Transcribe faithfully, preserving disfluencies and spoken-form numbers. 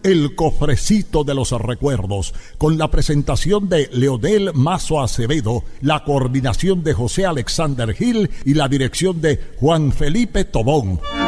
El Cofrecito de los Recuerdos, con la presentación de Leonel Mazo Acevedo, la coordinación de José Alexander Gil y la dirección de Juan Felipe Tobón.